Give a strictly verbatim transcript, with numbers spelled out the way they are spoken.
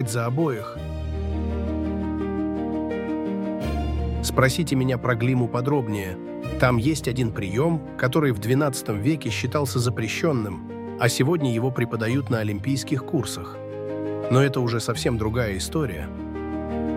выходить за обоих. Спросите меня про глиму подробнее. Там есть один прием, который в двенадцатом веке считался запрещенным, а сегодня его преподают на олимпийских курсах. Но это уже совсем другая история.